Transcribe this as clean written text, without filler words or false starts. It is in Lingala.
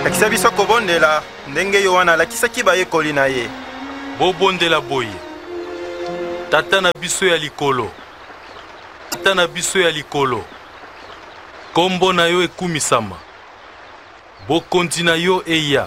lakisa biso kobondela ndenge yo wana alakisaki bayekoli na ye. Bobondela boye. Tata na biso ya likolo. Tata na biso ya likolo. Kombo na yo ekumisama. Bokonzi na yo eya.